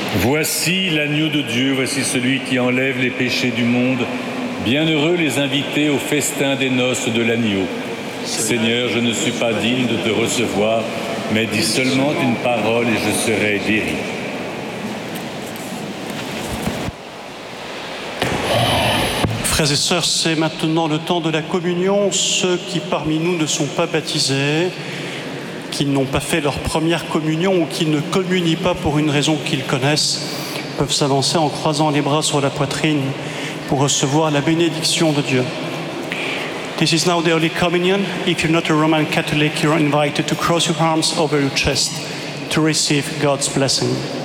Voici l'agneau de Dieu, voici celui qui enlève les péchés du monde. Bienheureux les invités au festin des noces de l'agneau. Seigneur, je ne suis pas digne de te recevoir, mais dis seulement une parole et je serai guéri. Frères et sœurs, c'est maintenant le temps de la communion. Ceux qui parmi nous ne sont pas baptisés, qui n'ont pas fait leur première communion ou qui ne communient pas pour une raison qu'ils connaissent, peuvent s'avancer en croisant les bras sur la poitrine pour recevoir la bénédiction de Dieu. This is now the Holy Communion. If you're not a Roman Catholic, you're invited to cross your arms over your chest to receive God's blessing.